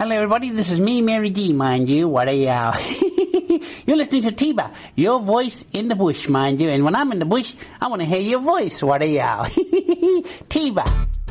Hello, everybody. This is me, Mary D, mind you. What a yow. You're listening to Tiba, your voice in the bush, mind you. And when I'm in the bush, I want to hear your voice. What a yow. Tiba.